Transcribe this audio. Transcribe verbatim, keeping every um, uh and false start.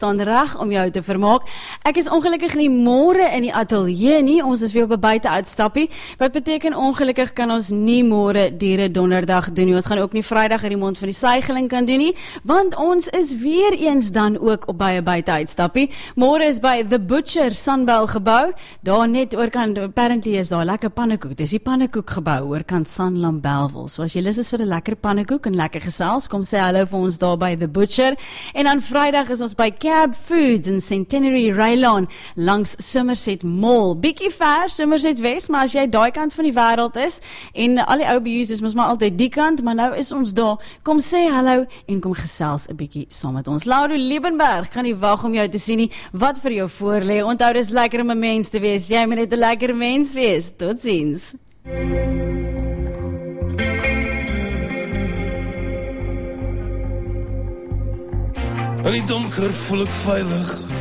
staan reg om jou te vermaak. Ek is ongelukkig nie môre in die ateljee nie, ons is weer op 'n buite-uitstappie, wat beteken ongelukkig kan ons nie môre diere donderdag doen nie, ons gaan ook nie Vrydag in die mond van die suigeling kan doen nie, want ons is weer eens dan ook op by 'n buite-uitstappie. Môre is by The Butcher Sunbel gebou, daar net oorkant, apparently is daar lekker pannekoek, dis die pannekoek gebou oorkant Sanlam Bellville, so as jy lus is vir 'n lekker pannekoek en lekker gesels, kom sê hallo vir ons daar by The Butcher, en dan Vrydag is ons by Cab Foods in Centenary Railon langs Somerset Mall. Bietjie ver, Somerset West, maar as jy daai kant van die wêreld is en al die ou behuis is mos maar altyd die kant, maar nou is ons daar. Kom sê hallo en kom gesels 'n bietjie saam met ons. Lauro Liebenberg, kan nie wag om jou te sien nie. Wat vir jou voorlê. Onthou dis lekker om 'n mens te wees. Jy moet net 'n lekker mens wees. Totsiens. In die donker voel ek veilig.